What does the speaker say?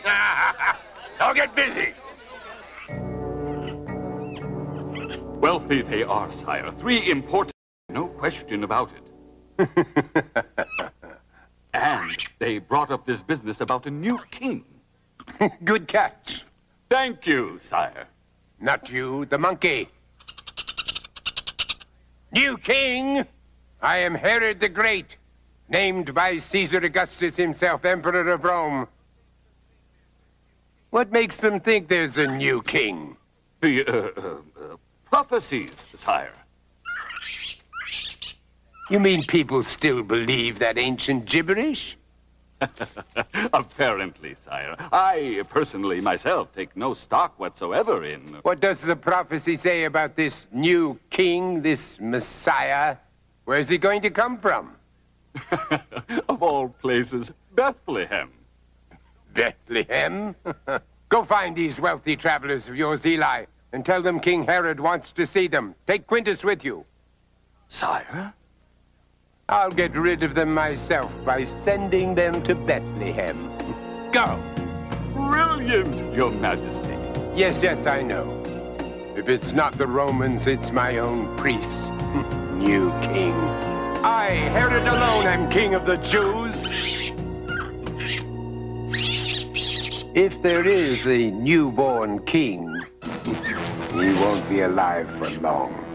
Now get busy. Wealthy they are, sire. 3 important... No question about it. And they brought up this business about a new king. Good catch. Thank you, sire. Not you, the monkey. New king! I am Herod the Great, named by Caesar Augustus himself, Emperor of Rome. What makes them think there's a new king? The, prophecies, sire. You mean people still believe that ancient gibberish? Apparently, sire. I, personally, myself, take no stock whatsoever in... What does the prophecy say about this new king, this Messiah? Where's he going to come from? Of all places, Bethlehem. Bethlehem? Go find these wealthy travelers of yours, Eli, and tell them King Herod wants to see them. Take Quintus with you. Sire? I'll get rid of them myself by sending them to Bethlehem. Go! Brilliant, Your Majesty. Yes, I know. If it's not the Romans, it's my own priests. New king. I, Herod alone, am king of the Jews. If there is a newborn king, he won't be alive for long.